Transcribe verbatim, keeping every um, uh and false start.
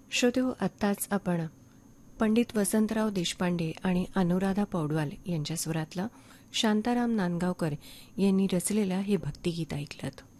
श्रोतेहो, आत्ताच आपण पंडित वसंतराव देशपांडे आणि अनुराधा पौडवाल यांच्या स्वरातलं शांताराम नांदगावकर यांनी रचलेलं हे भक्तिगीत ऐकलं.